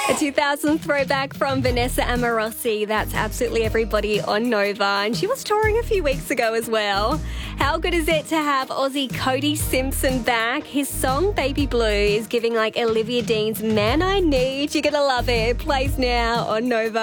A 2000 throwback from Vanessa Amorosi. That's Absolutely Everybody on Nova. And she was touring a few weeks ago as well. How good is it to have Aussie Cody Simpson back? His song Baby Blue is giving like Olivia Dean's Man I Need. You're going to love it. It plays now on Nova.